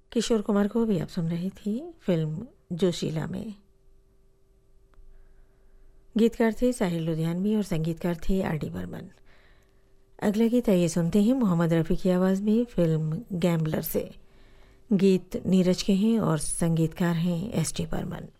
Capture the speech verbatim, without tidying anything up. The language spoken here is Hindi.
किशोर कुमार को भी आप सुन रही थी फिल्म जोशीला में। गीतकार थे साहिल लुधियानवी और संगीतकार थे आर डी बर्मन। अगला गीत आइए सुनते हैं मोहम्मद रफ़ी की आवाज़ में फिल्म गैम्बलर से। गीत नीरज के हैं और संगीतकार हैं एस टी बर्मन।